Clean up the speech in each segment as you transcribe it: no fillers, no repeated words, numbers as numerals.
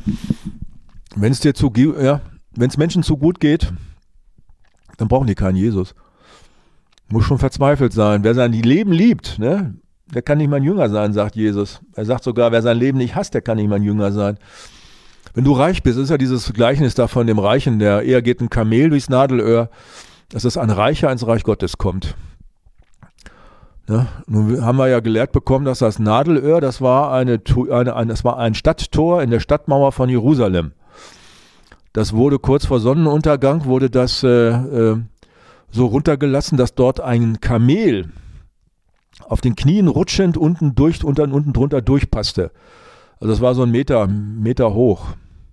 Wenn es Menschen zu gut geht, dann brauchen die keinen Jesus. Muss schon verzweifelt sein. Wer sein Leben liebt, ne, der kann nicht mein Jünger sein, sagt Jesus. Er sagt sogar, wer sein Leben nicht hasst, der kann nicht mein Jünger sein. Wenn du reich bist, ist ja dieses Gleichnis da von dem Reichen, der eher geht ein Kamel durchs Nadelöhr, dass es ein Reicher ins Reich Gottes kommt. Ja, nun haben wir ja gelehrt bekommen, dass das Nadelöhr, das war ein Stadttor in der Stadtmauer von Jerusalem. Das wurde kurz vor Sonnenuntergang, wurde das so runtergelassen, dass dort ein Kamel auf den Knien rutschend unten drunter durchpasste. Also das war so ein Meter hoch.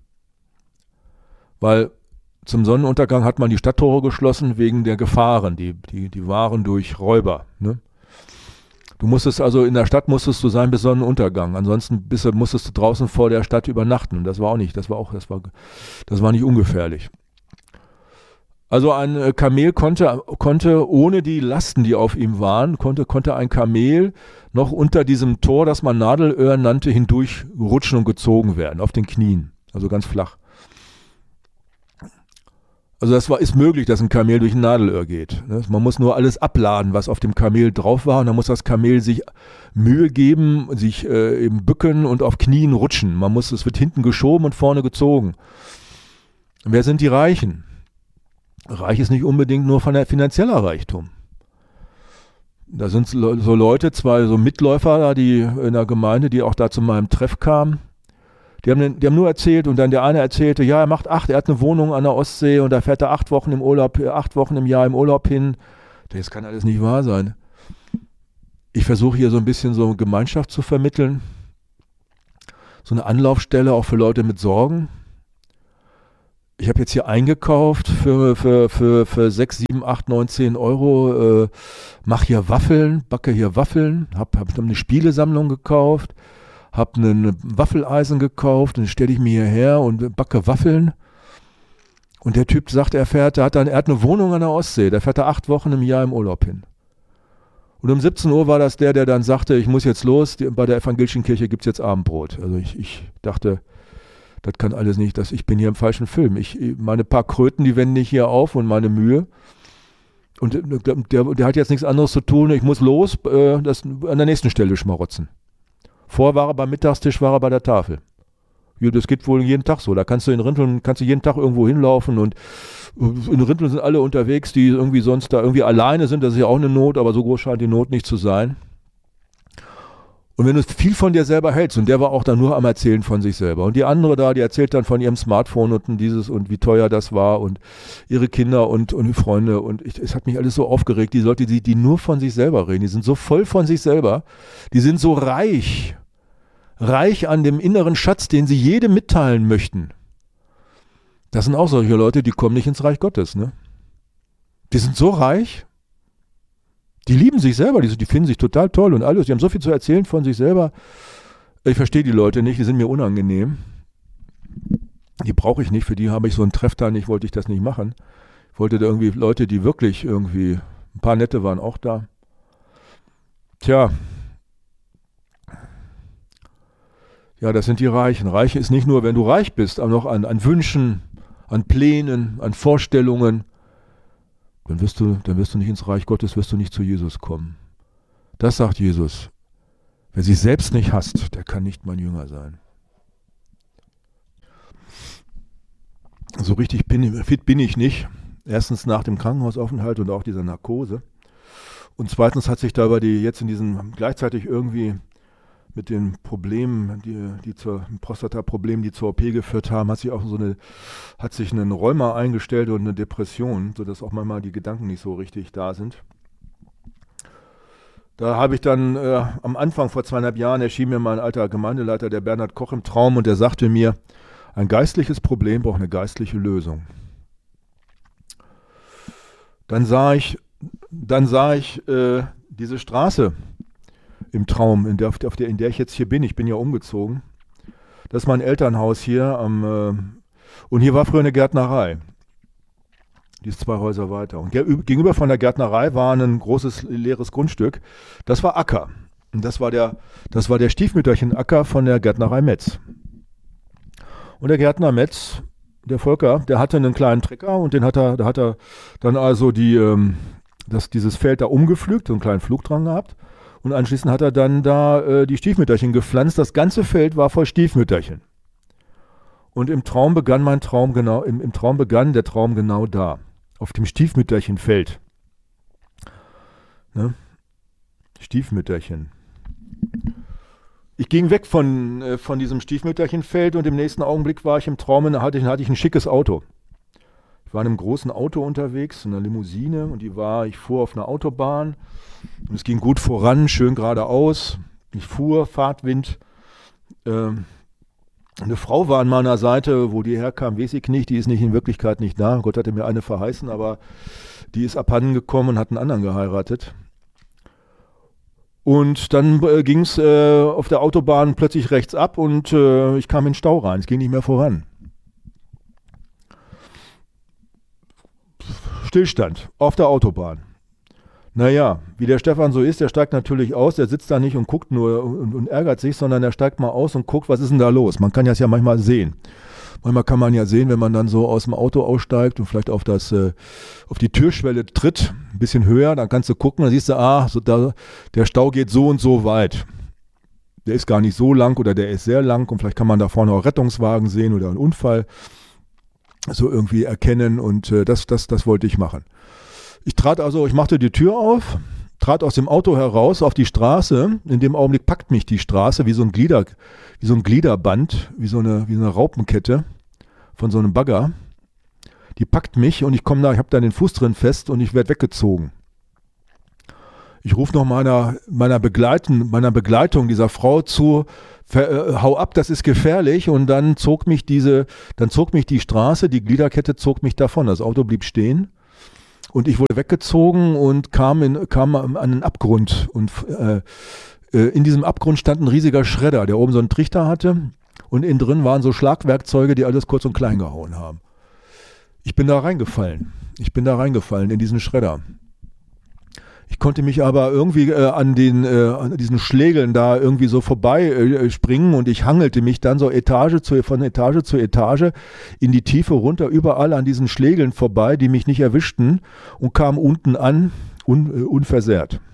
Weil zum Sonnenuntergang hat man die Stadttore geschlossen wegen der Gefahren, die waren durch Räuber. Ne? Du musstest also in der Stadt musstest du sein bis Sonnenuntergang. Ansonsten musstest du draußen vor der Stadt übernachten. Das war nicht ungefährlich. Also ein Kamel konnte ohne die Lasten, die auf ihm waren, konnte ein Kamel noch unter diesem Tor, das man Nadelöhr nannte, hindurch rutschen und gezogen werden, auf den Knien. Also ganz flach. Also ist möglich, dass ein Kamel durch ein Nadelöhr geht. Man muss nur alles abladen, was auf dem Kamel drauf war, und dann muss das Kamel sich Mühe geben, sich eben bücken und auf Knien rutschen. Es wird hinten geschoben und vorne gezogen. Wer sind die Reichen? Reich ist nicht unbedingt nur von der finanzieller Reichtum. Da sind so Leute, zwei so Mitläufer da, die in der Gemeinde, die auch da zu meinem Treff kamen. Die haben nur erzählt, und dann der eine erzählte, ja, er hat eine Wohnung an der Ostsee und da fährt er 8 Wochen im Jahr im Urlaub hin. Das kann alles nicht wahr sein. Ich versuche hier so ein bisschen so Gemeinschaft zu vermitteln. So eine Anlaufstelle auch für Leute mit Sorgen. Ich habe jetzt hier eingekauft für 6, 7, 8, 9, 10 Euro, mache hier Waffeln, backe hier Waffeln, hab eine Spielesammlung gekauft, habe ein Waffeleisen gekauft, dann stelle ich mir hierher und backe Waffeln. Und der Typ sagt, er hat eine Wohnung an der Ostsee, da fährt er 8 Wochen im Jahr im Urlaub hin. Und um 17 Uhr war das der dann sagte, ich muss jetzt los, bei der evangelischen Kirche gibt es jetzt Abendbrot. Also ich dachte, das kann alles nicht, ich bin hier im falschen Film. Meine paar Kröten, die wenden nicht hier auf und meine Mühe. Und der hat jetzt nichts anderes zu tun, ich muss los, an der nächsten Stelle schmarotzen. Vorher war er beim Mittagstisch, war er bei der Tafel. Ja, das geht wohl jeden Tag so. Da kannst du jeden Tag irgendwo hinlaufen, und in Rinteln sind alle unterwegs, die irgendwie sonst da irgendwie alleine sind. Das ist ja auch eine Not, aber so groß scheint die Not nicht zu sein. Und wenn du viel von dir selber hältst, und der war auch dann nur am Erzählen von sich selber. Und die andere da, die erzählt dann von ihrem Smartphone und wie teuer das war und ihre Kinder und Freunde. Und es hat mich alles so aufgeregt. Die Leute, die nur von sich selber reden, die sind so voll von sich selber. Die sind so reich an dem inneren Schatz, den sie jedem mitteilen möchten. Das sind auch solche Leute, die kommen nicht ins Reich Gottes, ne? Die sind so reich. Die lieben sich selber, die finden sich total toll und alles. Die haben so viel zu erzählen von sich selber. Ich verstehe die Leute nicht, die sind mir unangenehm. Die brauche ich nicht, für die habe ich so einen Treff da nicht, wollte ich das nicht machen. Ich wollte da irgendwie Leute, die wirklich irgendwie, ein paar Nette waren auch da. Tja. Ja, das sind die Reichen. Reich ist nicht nur, wenn du reich bist, auch noch an Wünschen, an Plänen, an Vorstellungen. Dann wirst du nicht ins Reich Gottes, wirst du nicht zu Jesus kommen. Das sagt Jesus. Wer sich selbst nicht hasst, der kann nicht mein Jünger sein. So richtig fit bin ich nicht. Erstens nach dem Krankenhausaufenthalt und auch dieser Narkose. Und zweitens hat sich da gleichzeitig irgendwie mit den Problemen, die zur Prostata-Problemen, die zur OP geführt haben, hat sich ein Rheuma eingestellt und eine Depression, sodass auch manchmal die Gedanken nicht so richtig da sind. Da habe ich dann am Anfang vor 2,5 Jahren erschien mir mein alter Gemeindeleiter, der Bernhard Koch, im Traum, und der sagte mir, ein geistliches Problem braucht eine geistliche Lösung. Dann sah ich diese Straße im Traum, in der ich jetzt hier bin. Ich bin ja umgezogen. Das ist mein Elternhaus hier. Und hier war früher eine Gärtnerei. Die ist 2 Häuser weiter. Und gegenüber von der Gärtnerei war ein großes leeres Grundstück. Das war Acker. Und das war der Stiefmütterchen-Acker von der Gärtnerei Metz. Und der Gärtner Metz, der Volker, der hatte einen kleinen Trecker und da hat er dann also dieses Feld da umgepflügt, so einen kleinen Flug dran gehabt. Und anschließend hat er dann da die Stiefmütterchen gepflanzt. Das ganze Feld war voll Stiefmütterchen. Und im Traum begann der Traum genau da, auf dem Stiefmütterchenfeld. Ne? Stiefmütterchen. Ich ging weg von diesem Stiefmütterchenfeld und im nächsten Augenblick war ich im Traum und da hatte ich ein schickes Auto. Ich war in einem großen Auto unterwegs, in einer Limousine und ich fuhr auf einer Autobahn und es ging gut voran, schön geradeaus. Ich fuhr, Fahrtwind. Eine Frau war an meiner Seite, wo die herkam, weiß ich nicht, die ist in Wirklichkeit nicht da. Gott hatte mir eine verheißen, aber die ist abhanden gekommen und hat einen anderen geheiratet. Und dann ging es auf der Autobahn plötzlich rechts ab und ich kam in den Stau rein. Es ging nicht mehr voran. Stillstand auf der Autobahn. Naja, wie der Stefan so ist, der steigt natürlich aus, der sitzt da nicht und guckt nur und ärgert sich, sondern der steigt mal aus und guckt, was ist denn da los? Man kann das ja manchmal sehen. Manchmal kann man ja sehen, wenn man dann so aus dem Auto aussteigt und vielleicht auf die Türschwelle tritt, ein bisschen höher, dann kannst du gucken, dann siehst du, der Stau geht so und so weit. Der ist gar nicht so lang oder der ist sehr lang und vielleicht kann man da vorne auch Rettungswagen sehen oder einen Unfall so irgendwie erkennen und das wollte ich machen. Ich machte die Tür auf, trat aus dem Auto heraus auf die Straße. In dem Augenblick packt mich die Straße wie so ein Gliederband, wie so eine Raupenkette von so einem Bagger. Die packt mich und ich habe da den Fuß drin fest und ich werde weggezogen. Ich rufe noch meiner Begleitung dieser Frau zu, hau ab, das ist gefährlich. Und dann zog mich die Straße, die Gliederkette zog mich davon. Das Auto blieb stehen. Und ich wurde weggezogen und kam an einen Abgrund. Und in diesem Abgrund stand ein riesiger Schredder, der oben so einen Trichter hatte. Und innen drin waren so Schlagwerkzeuge, die alles kurz und klein gehauen haben. Ich bin da reingefallen in diesen Schredder. Ich konnte mich aber irgendwie an diesen Schlägeln da irgendwie so vorbei springen und ich hangelte mich dann so von Etage zu Etage in die Tiefe runter, überall an diesen Schlägeln vorbei, die mich nicht erwischten und kam unten an, unversehrt.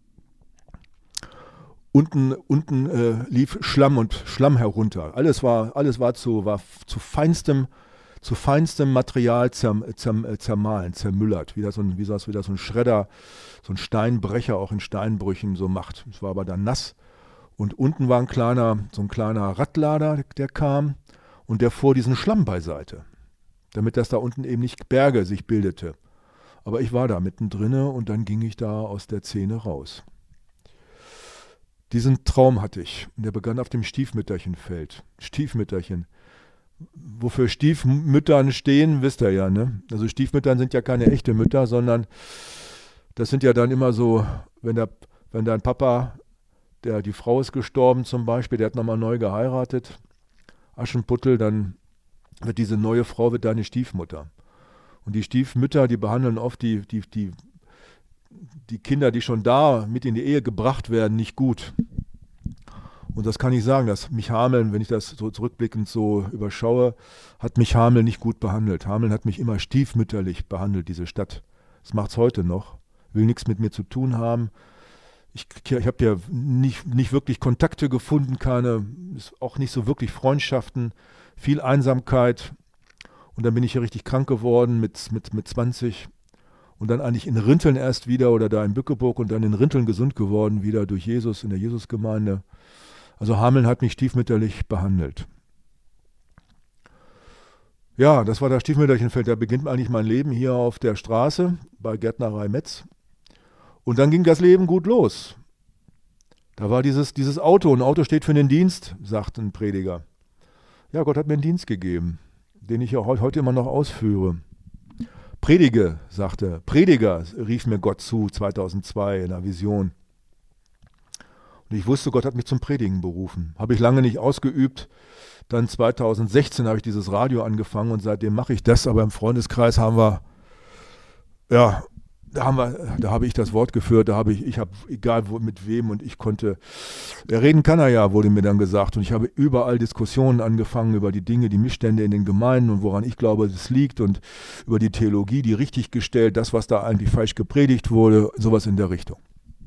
Unten lief Schlamm herunter. Alles war zu feinstem Material zermahlen, zermüllert, wie das so ein Schredder, so ein Steinbrecher auch in Steinbrüchen so macht. Es war aber dann nass und unten war so ein kleiner Radlader, der kam und der fuhr diesen Schlamm beiseite, damit das da unten eben nicht Berge sich bildete. Aber ich war da mittendrin und dann ging ich da aus der Szene raus. Diesen Traum hatte ich und der begann auf dem Stiefmütterchenfeld. Stiefmütterchen. Wofür Stiefmüttern stehen, wisst ihr ja, ne? Also Stiefmüttern sind ja keine echte Mütter, sondern das sind ja dann immer so, wenn dein Papa, die Frau ist gestorben zum Beispiel, der hat nochmal neu geheiratet, Aschenputtel, dann wird diese neue Frau deine Stiefmutter. Und die Stiefmütter, die behandeln oft die Kinder, die schon da mit in die Ehe gebracht werden, nicht gut. Und das kann ich sagen, dass mich Hameln, wenn ich das so zurückblickend so überschaue, hat mich Hameln nicht gut behandelt. Hameln hat mich immer stiefmütterlich behandelt, diese Stadt. Das macht es heute noch. Will nichts mit mir zu tun haben. Ich habe ja nicht wirklich Kontakte gefunden, auch nicht so wirklich Freundschaften, viel Einsamkeit. Und dann bin ich hier richtig krank geworden mit 20. Und dann eigentlich in Rinteln erst wieder oder da in Bückeburg und dann in Rinteln gesund geworden, wieder durch Jesus in der Jesusgemeinde. Also Hameln hat mich stiefmütterlich behandelt. Ja, das war das Stiefmütterchenfeld. Da beginnt eigentlich mein Leben hier auf der Straße bei Gärtnerei Metz. Und dann ging das Leben gut los. Da war dieses Auto. Ein Auto steht für den Dienst, sagt ein Prediger. Ja, Gott hat mir einen Dienst gegeben, den ich ja heute immer noch ausführe. Prediger, rief mir Gott zu, 2002 in einer Vision. Und ich wusste, Gott hat mich zum Predigen berufen. Habe ich lange nicht ausgeübt. Dann 2016 habe ich dieses Radio angefangen und seitdem mache ich das. Aber im Freundeskreis haben wir da habe ich das Wort geführt, egal mit wem und ich konnte, reden kann er ja, wurde mir dann gesagt. Und ich habe überall Diskussionen angefangen über die Dinge, die Missstände in den Gemeinden und woran ich glaube, es liegt und über die Theologie, die richtig gestellt, das, was da eigentlich falsch gepredigt wurde, sowas in der Richtung.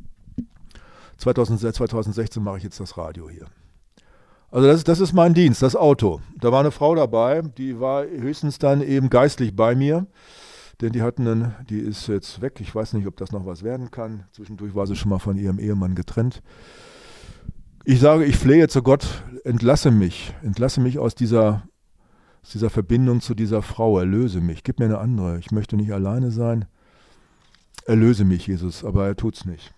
2016 mache ich jetzt das Radio hier. Also das ist mein Dienst, das Auto. Da war eine Frau dabei, die war höchstens dann eben geistlich bei mir. Denn die ist jetzt weg. Ich weiß nicht, ob das noch was werden kann. Zwischendurch war sie schon mal von ihrem Ehemann getrennt. Ich sage, ich flehe zu Gott, entlasse mich aus dieser Verbindung zu dieser Frau, erlöse mich, gib mir eine andere. Ich möchte nicht alleine sein. Erlöse mich, Jesus, aber er tut's nicht.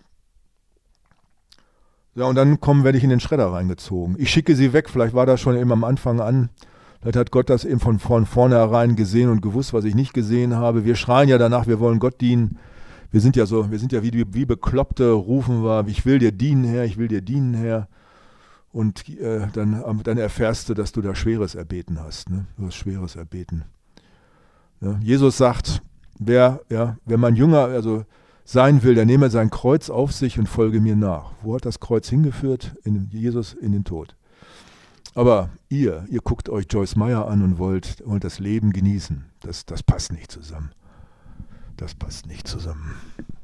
Ja, und dann werde ich in den Schredder reingezogen. Ich schicke sie weg, vielleicht war das schon eben am Anfang an. Vielleicht hat Gott das eben von vornherein gesehen und gewusst, was ich nicht gesehen habe. Wir schreien ja danach, wir wollen Gott dienen. Wir sind ja wie Bekloppte, rufen wir, ich will dir dienen, Herr, ich will dir dienen, Herr. Und dann erfährst du, dass du da Schweres erbeten hast. Ne? Du hast Schweres erbeten. Ja? Jesus sagt, wer mein Jünger sein will, der nehme sein Kreuz auf sich und folge mir nach. Wo hat das Kreuz hingeführt? Jesus in den Tod. Aber ihr guckt euch Joyce Meyer an und wollt das Leben genießen. Das passt nicht zusammen. Das passt nicht zusammen.